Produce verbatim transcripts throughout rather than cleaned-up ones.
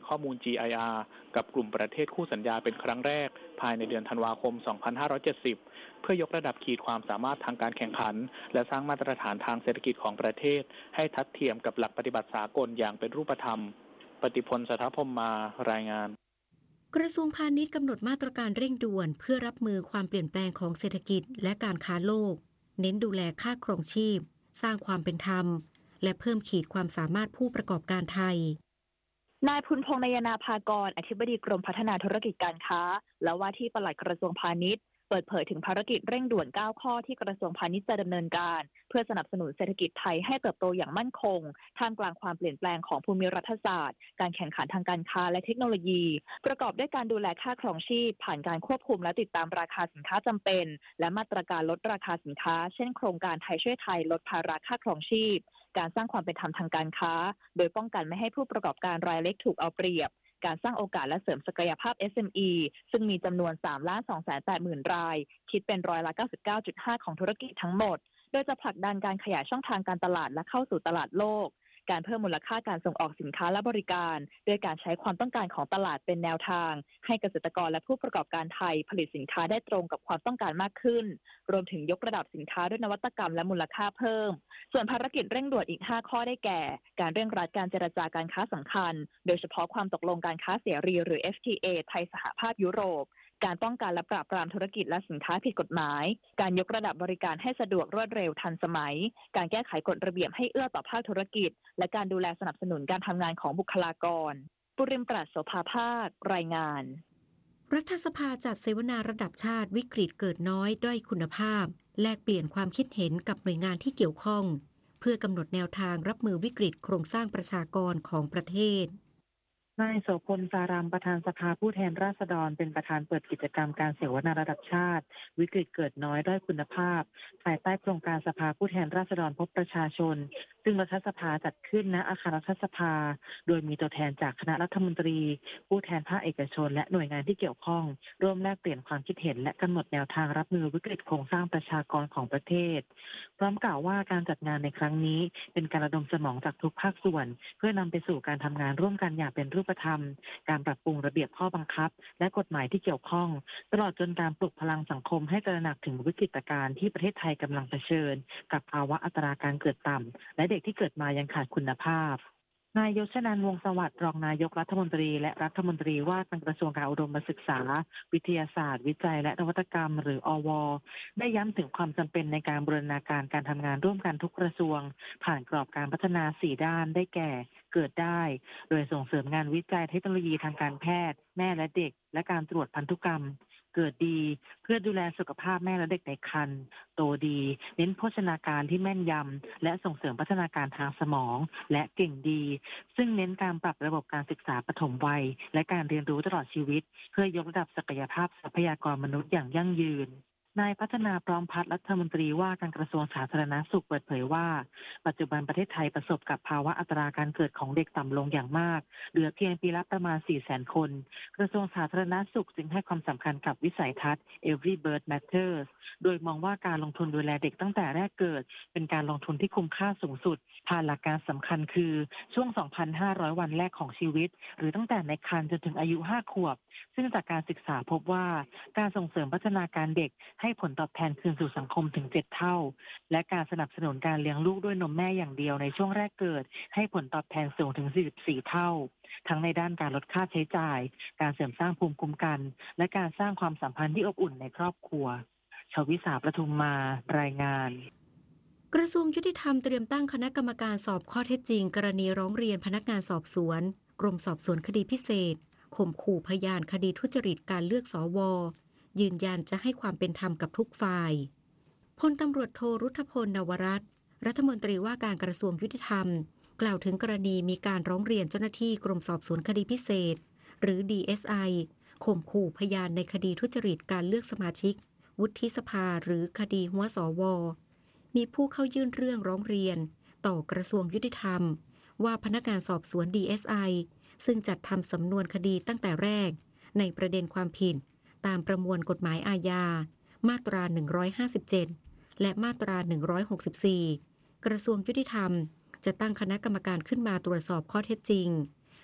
ข้อมูล จี ไอ อาร์ กับกลุ่มประเทศคู่สัญญาเป็นครั้งแรกภายในเดือนธันวาคม สองพันห้าร้อยเจ็ดสิบ เพื่อยกระดับขีดความสามารถทางการแข่งขันและสร้างมาตรฐานทางเศรษฐกิจของประเทศให้ทัดเทียมกับหลักปฏิบัติสากลอย่างเป็นรูปธรรมปฏิพล สถพรหมมารายงานกระทรวงพาณิชย์กำหนดมาตรการเร่งด่วนเพื่อรับมือความเปลี่ยนแปลงของเศรษฐกิจและการค้าโลกเน้นดูแลค่าครองชีพสร้างความเป็นธรรมและเพิ่มขีดความสามารถผู้ประกอบการไทยนายพุนพงษ์นายนาภากรอธิบดีกรมพัฒนาธุรกิจการค้าและว่าที่ปลัดกระทรวงพาณิชย์เปิดเผยถึงภารกิจเร่งด่วนเก้าข้อที่กระทรวงพาณิชย์จะดำเนินการเพื่อสนับสนุนเศรษฐกิจไทยให้เติบโตอย่างมั่นคงท่ามกลางความเปลี่ยนแปลงของภูมิรัฐศาสตร์การแข่งขันทางการค้าและเทคโนโลยีประกอบด้วยการดูแลค่าครองชีพผ่านการควบคุมและติดตามราคาสินค้าจำเป็นและมาตรการลดราคาสินค้าเช่นโครงการไทยช่วยไทยลดภาระค่าครองชีพการสร้างความเป็นธรรมทางการค้าโดยป้องกันไม่ให้ผู้ประกอบการรายเล็กถูกเอาเปรียบการสร้างโอกาสและเสริมศักยภาพ เอส เอ็ม อี ซึ่งมีจำนวน สามล้านสองแสนแปดหมื่น รายคิดเป็นร้อยละ เก้าสิบเก้าจุดห้า ของธุรกิจทั้งหมดโดยจะผลักดันการขยายช่องทางการตลาดและเข้าสู่ตลาดโลกการเพิ่มมูลค่าการส่งออกสินค้าและบริการด้วยการใช้ความต้องการของตลาดเป็นแนวทางให้เกษตรกรและผู้ประกอบการไทยผลิตสินค้าได้ตรงกับความต้องการมากขึ้นรวมถึงยกระดับสินค้าด้วยนวัตกรรมและมูลค่าเพิ่มส่วนภารกิจเร่งด่วนอีกห้าข้อได้แก่การเร่งรัดการเจรจาการค้าสำคัญโดยเฉพาะความตกลงการค้าเสรีหรือ เอฟ ที เอ ไทยสหภาพยุโรปการป้องกันและปราบปรามธุรกิจและสินค้าผิดกฎหมายการยกระดับบริการให้สะดวกรวดเร็วทันสมัยการแก้ไขกฎระเบียบให้เอื้อต่อภาคธุรกิจและการดูแลสนับสนุนการทำงานของบุคลากรปุริมปราศโสภาภาครายงานรัฐสภาจัดเสวนาระดับชาติวิกฤตเกิดน้อยด้อยคุณภาพแลกเปลี่ยนความคิดเห็นกับหน่วยงานที่เกี่ยวข้องเพื่อกำหนดแนวทางรับมือวิกฤตโครงสร้างประชากรของประเทศนายโสพลสารามประธานสภาผู้แทนราษฎรเป็นประธานเปิดกิจกรรมการเสวนาระดับชาติวิกฤตเกิดน้อยด้อยคุณภาพภายใต้โครงการสภาผู้แทนราษฎรพบประชาชนซึ่งรัฐสภาจัดขึ้นณอาคารรัฐสภาโดยมีตัวแทนจากคณะรัฐมนตรีผู้แทนภาคเอกชนและหน่วยงานที่เกี่ยวข้องร่วมแลกเปลี่ยนความคิดเห็นและกำหนดแนวทางรับมือวิกฤตโครงสร้างประชากรของประเทศพร้อมกล่าวว่าการจัดงานในครั้งนี้เป็นการระดมสมองจากทุกภาคส่วนเพื่อนำไปสู่การทำงานร่วมกันอย่างเป็นรูปธรรมการปรับปรุงระเบียบข้อบังคับและกฎหมายที่เกี่ยวข้องตลอดจนการปลุกพลังสังคมให้ตระหนักถึงวิกฤตการณ์ที่ประเทศไทยกำลังเผชิญกับภาวะอัตราการเกิดต่ำและเด็กที่เกิดมายังขาดคุณภาพนายยศนันท์วงศ์สวัสดิ์รองนายกรัฐมนตรีและรัฐมนตรีว่าการกระทรวงการอุดมศึกษาวิทยาศาสตร์วิจัยและนวัตกรรมหรืออวได้ย้ำถึงความจำเป็นในการบูรณาการการทำงานร่วมกันทุกกระทรวงผ่านกรอบการพัฒนาสี่ด้านได้แก่เกิดได้โดยส่งเสริมงานวิจัยเทคโนโลยีทางการแพทย์แม่และเด็กและการตรวจพันธุกรรมเกิดดีเพื่อดูแลสุขภาพแม่และเด็กในครรภ์โตดีเน้นโภชนาการที่แม่นยำและส่งเสริมพัฒนาการทางสมองและเก่งดีซึ่งเน้นการปรับระบบการศึกษาปฐมวัยและการเรียนรู้ตลอดชีวิตเพื่อยกระดับศักยภาพทรัพยากรมนุษย์อย่างยั่งยืนนายพัฒนาพร้อมพัฒน์รัฐมนตรีว่าการกระทรวงสาธารณสุขเปิดเผยว่าปัจจุบันประเทศไทยประสบกับภาวะอัตราการเกิดของเด็กต่ำลงอย่างมากเหลือเพียงปีละประมาณ สี่แสน คนกระทรวงสาธารณสุขจึงให้ความสำคัญกับวิสัยทัศน์ Every Birth Matters โดยมองว่าการลงทุนดูแลเด็กตั้งแต่แรกเกิดเป็นการลงทุนที่คุ้มค่าสูงสุดผ่านหลักการสำคัญคือช่วง สองพันห้าร้อย วันแรกของชีวิตหรือตั้งแต่ในครรภ์จนถึงอายุห้าขวบซึ่งจากการศึกษาพบว่าการส่งเสริมพัฒนาการเด็กให้ผลตอบแทนคืนสู่สังคมถึงเจ็ดเท่าและการสนับสนุนการเลี้ยงลูกด้วยนมแม่อย่างเดียวในช่วงแรกเกิดให้ผลตอบแทนสูงถึงสี่สิบสี่เท่าทั้งในด้านการลดค่าใช้จ่ายการเสริมสร้างภูมิคุ้มกันและการสร้างความสัมพันธ์ที่อบอุ่นในครอบครัวชวิสาประทุมมารายงานกระทรวงยุติธรรมเตรียมตั้งคณะกรรมการสอบข้อเท็จจริงกรณีร้องเรียนพนักงานสอบสวนกรมสอบสวนคดีพิเศษข่มขู่พยานคดีทุจริตการเลือกสวยืนยันจะให้ความเป็นธรรมกับทุกฝ่ายพลตำรวจโทรุทธพลนวรัตน์รัฐมนตรีว่าการกระทรวงยุติธรรมกล่าวถึงกรณีมีการร้องเรียนเจ้าหน้าที่กรมสอบสวนคดีพิเศษหรือ ดี เอส ไอ ข่มขู่พยานในคดีทุจริตการเลือกสมาชิกวุฒิสภาหรือคดีหัวสวมีผู้เข้ายื่นเรื่องร้องเรียนต่อกระทรวงยุติธรรมว่าพนักงานสอบสวน ดี เอส ไอ ซึ่งจัดทำสำนวนคดีตั้งแต่แรกในประเด็นความผิดตามประมวลกฎหมายอาญามาตราหนึ่งร้อยห้าสิบเจ็ดและมาตราหนึ่งร้อยหกสิบสี่กระทรวงยุติธรรมจะตั้งคณะกรรมการขึ้นมาตรวจสอบข้อเท็จจริง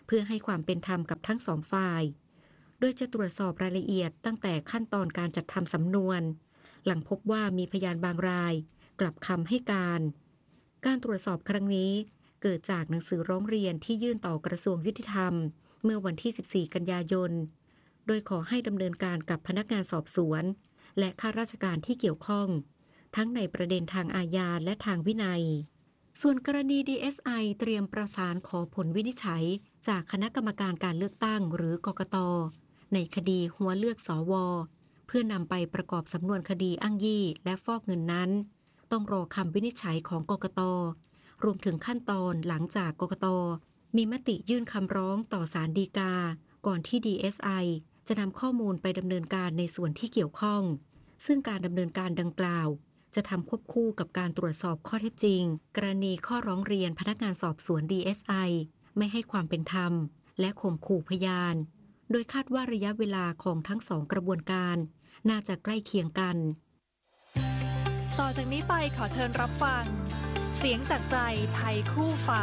เพื่อให้ความเป็นธรรมกับทั้งสองฝ่ายโดยจะตรวจสอบรายละเอียดตั้งแต่ขั้นตอนการจัดทำสำนวนหลังพบว่ามีพยานบางรายกลับคำให้การการตรวจสอบครั้งนี้เกิดจากหนังสือร้องเรียนที่ยื่นต่อกระทรวงยุติธรรมเมื่อวันที่สิบสี่กันยายนโดยขอให้ดำเนินการกับพนักงานสอบสวนและข้าราชการที่เกี่ยวข้องทั้งในประเด็นทางอาญาและทางวินัยส่วนกรณี ดี เอส ไอ เตรียมประสานขอผลวินิจฉัยจากคณะกรรมการการเลือกตั้งหรือกกต.ในคดีหัวเลือกสว.เพื่อนำไปประกอบสำนวนคดีอ้างยี่และฟอกเงินนั้นต้องรอคำวินิจฉัยของกกต.รวมถึงขั้นตอนหลังจากกกต.มีมติยื่นคำร้องต่อศาลฎีกาก่อนที่ ดี เอส ไอ จะนำข้อมูลไปดำเนินการในส่วนที่เกี่ยวข้องซึ่งการดำเนินการดังกล่าวจะทำควบคู่กับการตรวจสอบข้อเท็จจริงกรณีข้อร้องเรียนพนักงานสอบสวน ดี เอส ไอ ไม่ให้ความเป็นธรรมและข่มขู่พยานโดยคาดว่าระยะเวลาของทั้งสองกระบวนการน่าจะใกล้เคียงกันต่อจากนี้ไปขอเชิญรับฟังเสียงจากใจไทยคู่ฟ้า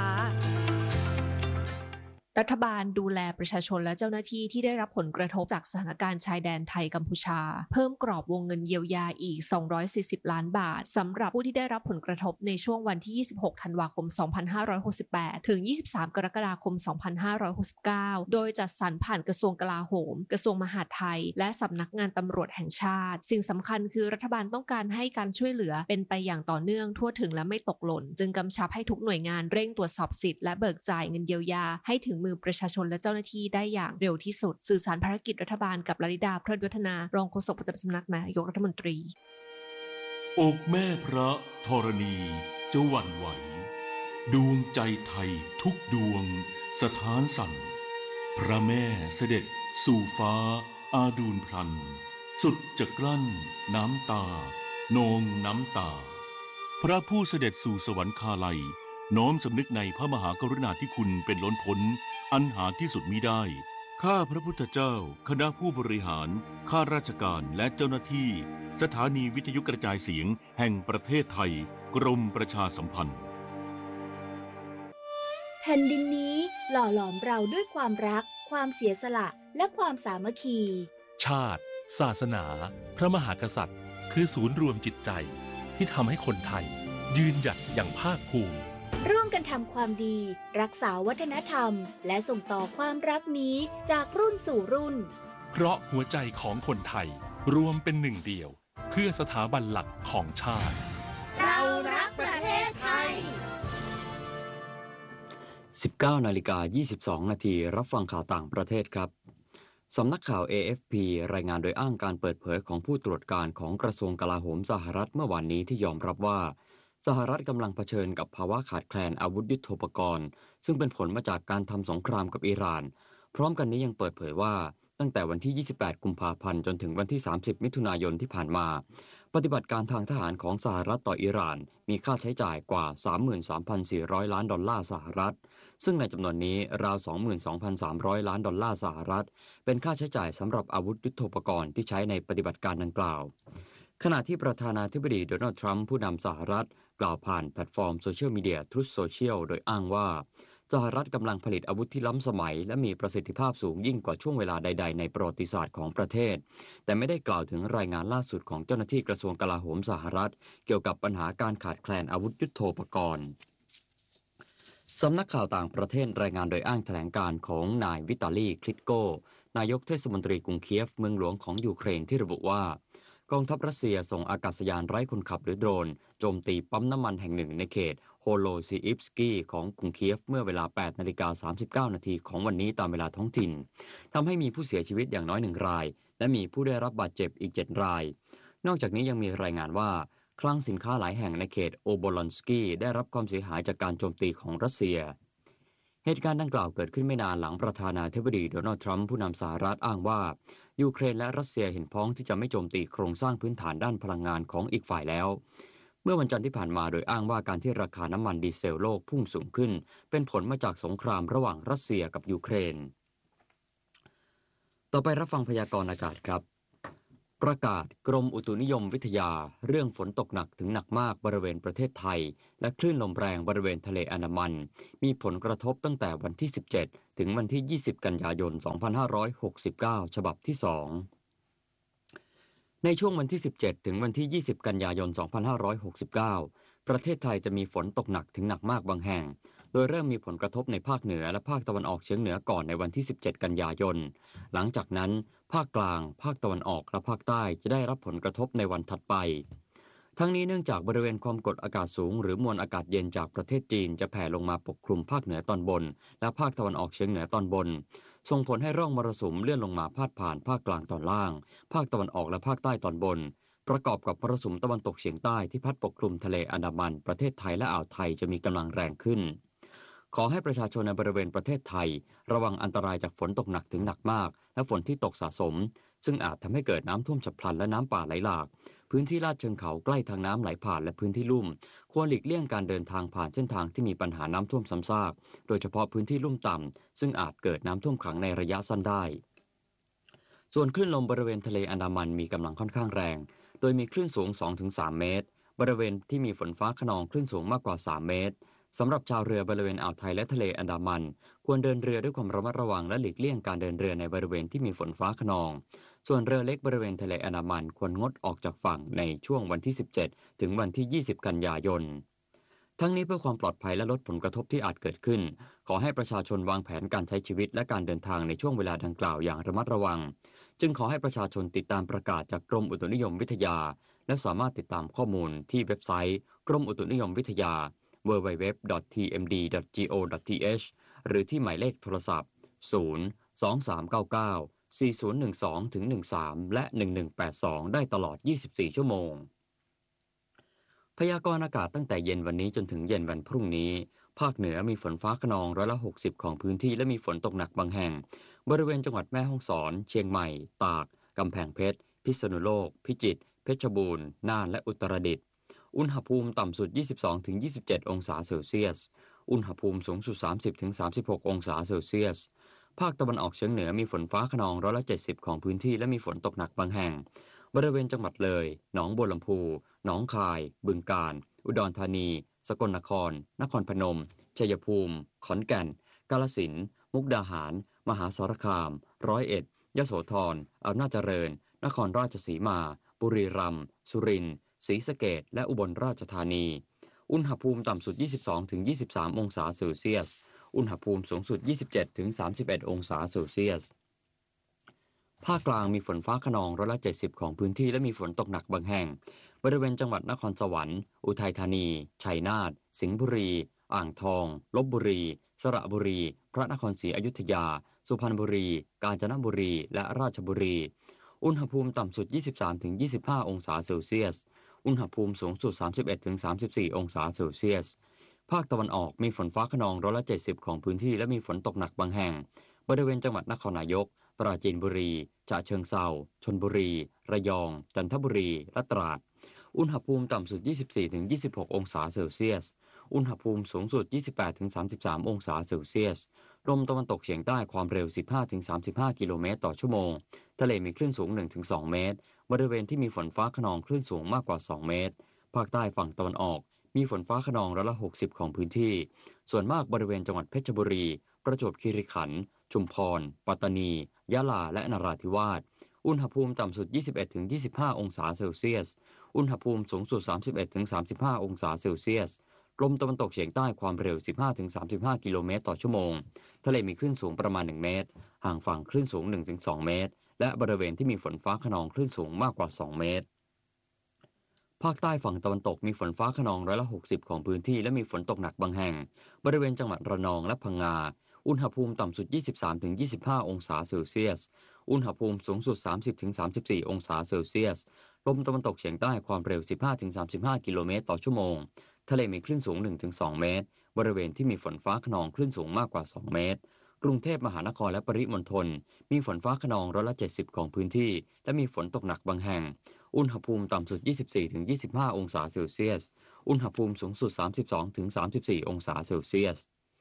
รัฐบาลดูแลประชาชนและเจ้าหน้าที่ที่ได้รับผลกระทบจากสถานการณ์ชายแดนไทยกัมพูชาเพิ่มกรอบวงเงินเยียวยาอีกสองร้อยสี่สิบล้านบาทสำหรับผู้ที่ได้รับผลกระทบในช่วงวันที่ยี่สิบหกธันวาคมสองพันห้าร้อยหกสิบแปดถึงยี่สิบสามกรกฎาคมสองพันห้าร้อยหกสิบเก้าโดยจัดสรรผ่านกระทรวงกลาโหมกระทรวงมหาดไทยและสำนักงานตำรวจแห่งชาติสิ่งสำคัญคือรัฐบาลต้องการให้การช่วยเหลือเป็นไปอย่างต่อเนื่องทั่วถึงและไม่ตกหล่นจึงกำชับให้ทุกหน่วยงานเร่งตรวจสอบสิทธิ์และเบิกจ่ายเงินเยียวยาให้ถึงมือประชาชนและเจ้าหน้าที่ได้อย่างเร็วที่สุดสื่อสารภารกิจรัฐบาลกับลลิดาเพลิดวัฒนารองโฆษกประจำสำนักนายกรัฐมนตรีอกแม่พระธรณีจะหวั่นไหวดวงใจไทยทุกดวงสถานสั่นพระแม่เสด็จสู่ฟ้าอาดูลพลันสุดจะกลั้นน้ำตานองน้ำตาพระผู้เสด็จสู่สวรรคาลัยน้อมสำนึกในพระมหากรุณาธิคุณเป็นล้นพ้นอันหาที่สุดมิได้ข้าพระพุทธเจ้าคณะผู้บริหารข้าราชการและเจ้าหน้าที่สถานีวิทยุกระจายเสียงแห่งประเทศไทยกรมประชาสัมพันธ์แผ่นดินนี้หล่อหลอมเราด้วยความรักความเสียสละและความสามัคคีชาติศาสนาพระมหากษัตริย์คือศูนย์รวมจิตใจที่ทำให้คนไทยยืนหยัดอย่างภาคภูมิร่วมกันทำความดีรักษาวัฒนธรรมและส่งต่อความรักนี้จากรุ่นสู่รุ่นเพราะหัวใจของคนไทยรวมเป็นหนึ่งเดียวเพื่อสถาบันหลักของชาติเรารักประเทศไทยสิบเก้านาฬิกายี่สิบสองนาทีรับฟังข่าวต่างประเทศครับสำนักข่าว เอ เอฟ พี รายงานโดยอ้างการเปิดเผยของผู้ตรวจการของกระทรวงกลาโหมสหรัฐเมื่อวานนี้ที่ยอมรับว่าสหรัฐกำลังเผชิญกับภาวะขาดแคลนอาวุธยุทโธปกรณ์ซึ่งเป็นผลมาจากการทำสงครามกับอิหร่านพร้อมกันนี้ยังเปิดเผยว่าตั้งแต่วันที่ยี่สิบแปดกุมภาพันธ์จนถึงวันที่สามสิบมิถุนายนที่ผ่านมาปฏิบัติการทางทหารของสหรัฐต่ออิหร่านมีค่าใช้จ่ายกว่า สามหมื่นสามพันสี่ร้อย ล้านดอลลาร์สหรัฐซึ่งในจำนวนนี้ราว สองหมื่นสองพันสามร้อย ล้านดอลลาร์สหรัฐเป็นค่าใช้จ่ายสำหรับอาวุธยุทโธปกรณ์ที่ใช้ในปฏิบัติการดังกล่าวขณะที่ประธานาธิบดีโดนัลด์ทรัมป์ผู้นำสหรัฐกล่าวผ่านแพลตฟอร์มโซเชียลมีเดีย Truth Social โดยอ้างว่าสหรัฐกำลังผลิตอาวุธที่ล้ำสมัยและมีประสิทธิภาพสูงยิ่งกว่าช่วงเวลาใดๆในประวัติศาสตร์ของประเทศแต่ไม่ได้กล่าวถึงรายงานล่าสุดของเจ้าหน้าที่กระทรวงกลาโหมสหรัฐเกี่ยวกับปัญหาการขาดแคลนอาวุธยุทโธปกรณ์สำนักข่าวต่างประเทศรายงานโดยอ้างแถลงการของนายวิตาลีคลิตโกนายกเทศมนตรีกรุงเคียฟเมืองหลวงของยูเครนที่ระบุว่ากองทัพรัสเซียส่งอากาศยานไร้คนขับหรือโดรนโจมตีปั๊มน้ำมันแห่งหนึ่งในเขตโฮโลซีอิฟสกี้ของกรุงเคียฟเมื่อเวลา แปดนาฬิกาสามสิบเก้านาทีของวันนี้ตามเวลาท้องถิ่นทำให้มีผู้เสียชีวิตอย่างน้อยหนึ่งรายและมีผู้ได้รับบาดเจ็บอีกเจ็ดรายนอกจากนี้ยังมีรายงานว่าคลังสินค้าหลายแห่งในเขตโอโบลอนสกี้ได้รับความเสียหายจากการโจมตีของรัสเซียเหตุการณ์ดังกล่าวเกิดขึ้นไม่นานหลังประธานาธิบดีโดนัลด์ทรัมป์ผู้นำสหรัฐอ้างว่ายูเครนและรัสเซียเห็นพ้องที่จะไม่โจมตีโครงสร้างพื้นฐานด้านพลังงานของอีกฝ่ายแล้วเมื่อวันจันทร์ที่ผ่านมาโดยอ้างว่าการที่ราคาน้ำมันดีเซลโลกพุ่งสูงขึ้นเป็นผลมาจากสงครามระหว่างรัสเซียกับยูเครนต่อไปรับฟังพยากรณ์อากาศครับประกาศกรมอุตุนิยมวิทยาเรื่องฝนตกหนักถึงหนักมากบริเวณประเทศไทยและคลื่นลมแรงบริเวณทะเลอันดามันมีผลกระทบตั้งแต่วันที่สิบเจ็ดถึงวันที่ยี่สิบกันยายนสองพันห้าร้อยหกสิบเก้าฉบับที่สองในช่วงวันที่สิบเจ็ดถึงวันที่ยี่สิบกันยายนสองพันห้าร้อยหกสิบเก้าประเทศไทยจะมีฝนตกหนักถึงหนักมากบางแห่งโดยเริ่มมีผลกระทบในภาคเหนือและภาคตะวันออกเฉียงเหนือก่อนในวันที่สิบเจ็ดกันยายนหลังจากนั้นภาคกลางภาคตะวันออกและภาคใต้จะได้รับผลกระทบในวันถัดไปทั้งนี้เนื่องจากบริเวณความกดอากาศสูงหรือมวลอากาศเย็นจากประเทศจีนจะแผ่ลงมาปกคลุมภาคเหนือตอนบนและภาคตะวันออกเฉียงเหนือตอนบนส่งผลให้ร่องมรสุมเลื่อนลงมาพาดผ่านภาคกลางตอนล่างภาคตะวันออกและภาคใต้ตอนบนประกอบกับมรสุมตะวันตกเฉียงใต้ที่พัดปกคลุมทะเลอันดามันประเทศไทยและอ่าวไทยจะมีกำลังแรงขึ้นขอให้ประชาชนในบริเวณประเทศไทยระวังอันตรายจากฝนตกหนักถึงหนักมากและฝนที่ตกสะสมซึ่งอาจทำให้เกิดน้ำท่วมฉับพลันและน้ำป่าไหลหลากพื้นที่ลาดเชิงเขาใกล้ทางน้ำไหลผ่านและพื้นที่ลุ่มควรหลีกเลี่ยงการเดินทางผ่านเส้นทางที่มีปัญหาน้ำท่วมซ้ำซากโดยเฉพาะพื้นที่ลุ่มต่ำซึ่งอาจเกิดน้ำท่วมขังในระยะสั้นได้ส่วนคลื่นลมบริเวณทะเลอันดามันมีกำลังค่อนข้างแรงโดยมีคลื่นสูง สองถึงสาม เมตรบริเวณที่มีฝนฟ้าคะนองคลื่นสูงมากกว่าสามเมตรสำหรับชาวเรือบริเวณอ่าวไทยและทะเลอันดามันควรเดินเรือด้วยความระมัดระวังและหลีกเลี่ยงการเดินเรือในบริเวณที่มีฝนฟ้าคะนองส่วนเรือเล็กบริเวณทะเลอันดามันควรงดออกจากฝั่งในช่วงวันที่สิบเจ็ดถึงวันที่ยี่สิบกันยายนทั้งนี้เพื่อความปลอดภัยและลดผลกระทบที่อาจเกิดขึ้นขอให้ประชาชนวางแผนการใช้ชีวิตและการเดินทางในช่วงเวลาดังกล่าวอย่างระมัดระวังจึงขอให้ประชาชนติดตามประกาศจากกรมอุตุนิยมวิทยาและสามารถติดตามข้อมูลที่เว็บไซต์กรมอุตุนิยมวิทยา ดับเบิลยู ดับเบิลยู ดับเบิลยู ดอท ที เอ็ม ดี ดอท จี โอ ดอท ที เอช หรือที่หมายเลขโทรศัพท์ศูนย์ สอง สาม เก้า เก้า สี่ ศูนย์ หนึ่ง สอง ถึง หนึ่ง สาม และ หนึ่ง หนึ่ง แปด สอง ได้ตลอดยี่สิบสี่ชั่วโมงพยากรณ์อากาศตั้งแต่เย็นวันนี้จนถึงเย็นวันพรุ่งนี้ภาคเหนือมีฝนฟ้าคะนองร้อยละหกสิบของพื้นที่และมีฝนตกหนักบางแห่งบริเวณจังหวัดแม่ฮ่องสอนเชียงใหม่ตากกำแพงเพชรพิษณุโลกพิจิตรเพชรบูรณ์น่านและอุตรดิตถ์อุณหภูมิต่ำสุด ยี่สิบสองถึงยี่สิบเจ็ด องศาเซลเซียสอุณหภูมิสูงสุด สามสิบถึงสามสิบหก องศาเซลเซียสภาคตะวันออกเฉียงเหนือมีฝนฟ้าคะนองร้อยละเจ็ดสิบของพื้นที่และมีฝนตกหนักบางแห่งบริเวณจังหวัดเลยหนองบัวลำพูหนองคายบึงกาฬอุดรธานีสกลนครนครพนมชัยภูมิขอนแก่นกาฬสินธุ์มุกดาหารมหาสารคามร้อยเอ็ดยโสธรอำนาจเจริญนครราชสีมาบุรีรัมย์สุรินทร์ศรีสะเกษและอุบลราชธานีอุณหภูมิต่ำสุด ยี่สิบสองถึงยี่สิบสาม องศาเซลเซียสอุณหภูมิสูงสุด ยี่สิบเจ็ดถึงสามสิบเอ็ด องศาเซลเซียสภาคกลางมีฝนฟ้าคะนองร้อยละเจ็ดสิบของพื้นที่และมีฝนตกหนักบางแห่งบริเวณจังหวัดนครสวรรค์อุทัยธานีชัยนาทสิงห์บุรีอ่างทองลพบุรีสระบุรีพระนครศรีอยุธยาสุพรรณบุรีกาญจนบุรีและราชบุรีอุณหภูมิต่ำสุด ยี่สิบสามถึงยี่สิบห้า องศาเซลเซียสอุณหภูมิสูงสุด สามสิบเอ็ดถึงสามสิบสี่ องศาเซลเซียสภาคตะวันออกมีฝนฟ้าคะนองร้อยละเจ็ดสิบของพื้นที่และมีฝนตกหนักบางแห่งบริเวณจังหวัดนครนายกปราจีนบุรีฉะเชิงเทราชลบุรีระยองจันทบุรีและตราดอุณหภูมิต่ำสุด ยี่สิบสี่ถึงยี่สิบหก องศาเซลเซียสอุณหภูมิสูงสุด ยี่สิบแปดถึงสามสิบสาม องศาเซลเซียสลมตะวันตกเฉียงใต้ความเร็ว สิบห้าถึงสามสิบห้า กิโลเมตรต่อชั่วโมงทะเลมีคลื่นสูง หนึ่งถึงสอง เมตรบริเวณที่มีฝนฟ้าคะนองคลื่นสูงมากกว่าสองเมตรภาคใต้ฝั่งตะวันออกมีฝนฟ้าคะนองร้อยละหกสิบของพื้นที่ส่วนมากบริเวณจังหวัดเพชรบุรีประจวบคีรีขันธ์ชุมพรปัตตานียะลาและนราธิวาสอุณหภูมิต่ำสุด ยี่สิบเอ็ดถึงยี่สิบห้า องศาเซลเซียสอุณหภูมิสูงสุด สามสิบเอ็ดถึงสามสิบห้า องศาเซลเซียสลมตะวันตกเฉียงใต้ความเร็ว สิบห้าถึงสามสิบห้า กิโลเมตรต่อชั่วโมงทะเลมีคลื่นสูงประมาณหนึ่งเมตรห่างฝั่งคลื่นสูง หนึ่งถึงสอง เมตรและบริเวณที่มีฝนฟ้าคะนองคลื่นสูงมากกว่าสองเมตรภาคใต้ฝั่งตะวันตกมีฝนฟ้าคะนองร้อยละหกสิบของพื้นที่และมีฝนตกหนักบางแห่งบริเวณจังหวัดระนองและพังงาอุณหภูมิต่ำสุด ยี่สิบสามถึงยี่สิบห้า องศาเซลเซียสอุณหภูมิสูงสุด สามสิบถึงสามสิบสี่ องศาเซลเซียสลมตะวันตกเฉียงใต้ความเร็ว สิบห้าถึงสามสิบห้า กิโลเมตรต่อชั่วโมงทะเลมีคลื่นสูง หนึ่งถึงสอง เมตรบริเวณที่มีฝนฟ้าคะนองคลื่นสูงมากกว่าสองเมตรกรุงเทพมหานครและปริมณฑลมีฝนฟ้าคะนองร้อยละเจ็ดสิบของพื้นที่และมีฝนตกหนักบางแห่งอุณหภูมิต่ำสุด ยี่สิบสี่ถึงยี่สิบห้า องศาเซลเซียสอุณหภูมิสูงสุด สามสิบสองถึงสามสิบสี่ องศาเซลเซียส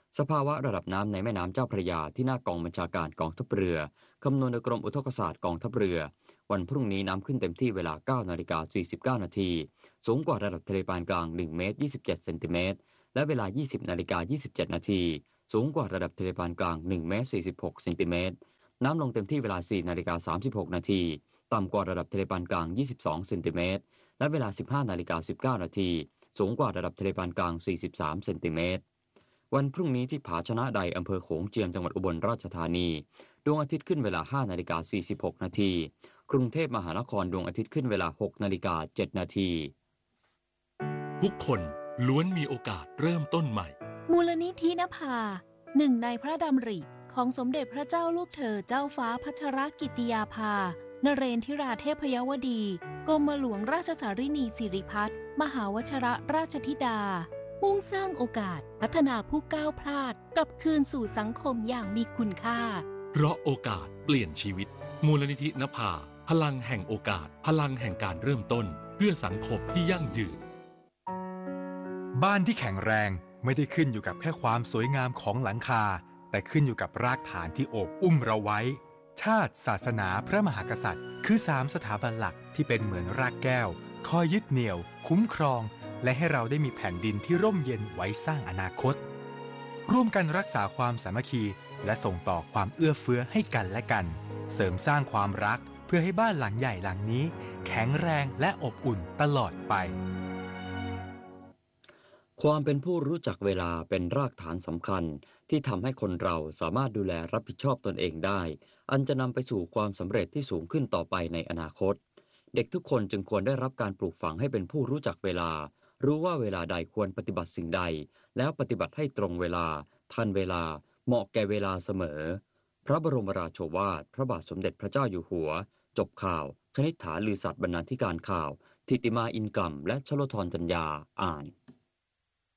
สภาวะระดับน้ำในแม่น้ำเจ้าพระยาที่หน้ากองบัญชาการกองทัพเรือคำนวณโดยกรมอุทกศาสตร์กองทัพเรือวันพรุ่งนี้น้ำขึ้นเต็มที่เวลา เก้านาฬิกาสี่สิบเก้านาทีสูงกว่าระดับทะเลปานกลางหนึ่งเมตรยี่สิบเจ็ดเซนติเมตรและเวลา ยี่สิบนาฬิกายี่สิบเจ็ดนาทีสูงกว่าระดับทะเลปานกลางหนึ่งเมตรสี่สิบหกเซนติเมตรน้ำลงเต็มที่เวลา สี่นาฬิกาสามสิบหกนาทีต่ำกว่าระดับทะเลปานกลางยี่สิบสองเซนติเมตรและเวลา สิบห้านาฬิกาสิบเก้านาทีสูงกว่าระดับทะเลปานกลางสี่สิบสามเซนติเมตรวันพรุ่งนี้ที่ผาชนะใดอำเภอโขงเจียมจังหวัดอุบลราชธานีดวงอาทิตย์ขึ้นเวลา ห้านาฬิกาสี่สิบหกนาทีกรุงเทพมหานครดวงอาทิตย์ขึ้นเวลา หกนาฬิกาเจ็ดนาทีทุกคนล้วนมีโอกาสเริ่มต้นใหม่มูลนิธินภาหนึ่งในพระดำริของสมเด็จพระเจ้าลูกเธอเจ้าฟ้าพัชรกิติยาภานเรนทิราเทพยวดีกรมหลวงราชสารินีสิริพัฒน์มหาวชิรราชธิดามุ่งสร้างโอกาสพัฒนาผู้ก้าวพลาดกลับคืนสู่สังคมอย่างมีคุณค่าเพราะโอกาสเปลี่ยนชีวิตมูลนิธินภาพลังแห่งโอกาสพลังแห่งการเริ่มต้นเพื่อสังคมที่ยั่งยืนบ้านที่แข็งแรงไม่ได้ขึ้นอยู่กับแค่ความสวยงามของหลังคาแต่ขึ้นอยู่กับรากฐานที่โอบอุ้มเราไว้ชาติศาสนาพระมหากษัตริย์คือสามสถาบันหลักที่เป็นเหมือนรากแก้วคอยยึดเหนี่ยวคุ้มครองและให้เราได้มีแผ่นดินที่ร่มเย็นไว้สร้างอนาคตร่วมกันรักษาความสามัคคีและส่งต่อความเอื้อเฟื้อให้กันและกันเสริมสร้างความรักเพื่อให้บ้านหลังใหญ่หลังนี้แข็งแรงและอบอุ่นตลอดไปความเป็นผู้รู้จักเวลาเป็นรากฐานสำคัญที่ทำให้คนเราสามารถดูแลรับผิดชอบตนเองได้อันจะนำไปสู่ความสำเร็จที่สูงขึ้นต่อไปในอนาคตเด็กทุกคนจึงควรได้รับการปลูกฝังให้เป็นผู้รู้จักเวลารู้ว่าเวลาใดควรปฏิบัติสิ่งใดแล้วปฏิบัติให้ตรงเวลาทันเวลาเหมาะแก่เวลาเสมอพระบรมราโชวาทพระบาทสมเด็จพระเจ้าอยู่หัวจบข่าวคณิษฐาลือสัตย์บรรณาธิการข่าวทิติมาอินกล่ำและชโลธรจัญญาอ่าน